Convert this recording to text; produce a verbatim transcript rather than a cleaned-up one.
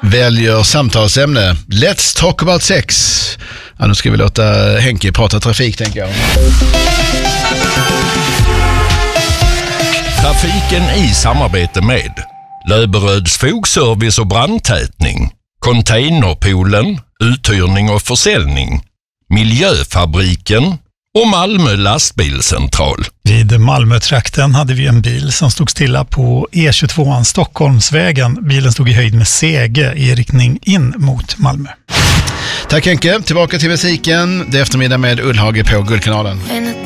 väljer samtalsämne Let's talk about sex. Ja, nu ska vi låta Henke prata trafik, tänker jag. Trafiken i samarbete med Löberöds fogservice och brandtätning, Containerpoolen, uthyrning och försäljning, Miljöfabriken och Malmö lastbilscentral. Vid Malmötrakten hade vi en bil som stod stilla på E tjugotvåan Stockholmsvägen. Bilen stod i höjd med Sege i riktning in mot Malmö. Tack Henke, tillbaka till musiken. Det är eftermiddag med Ullhage på Guldkanalen.